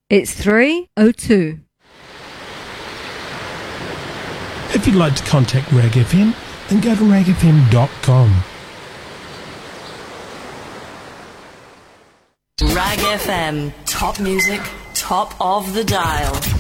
It's 302. If you'd like to contact Rag FM, then go to ragfm.com. Rag FM, top music, top of the dial.